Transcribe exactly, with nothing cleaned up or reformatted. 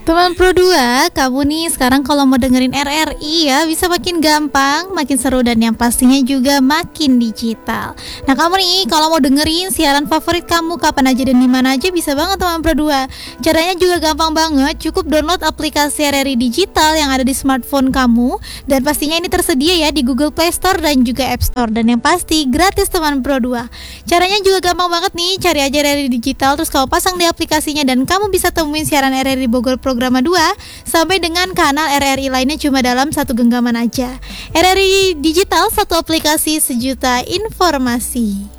Teman Pro dua, kamu nih sekarang kalau mau dengerin R R I ya bisa makin gampang, makin seru dan yang pastinya juga makin digital. Nah kamu nih kalau mau dengerin siaran favorit kamu kapan aja dan dimana aja bisa banget teman Pro dua. Caranya juga gampang banget, cukup download aplikasi R R I digital yang ada di smartphone kamu. Dan pastinya ini tersedia ya di Google Play Store dan juga App Store. Dan yang pasti gratis teman Pro dua. Caranya juga gampang banget nih, cari aja R R I digital terus kamu pasang di aplikasinya dan kamu bisa temuin siaran R R I Bogor Programa dua sampai dengan kanal R R I lainnya cuma dalam satu genggaman aja. R R I Digital, satu aplikasi sejuta informasi.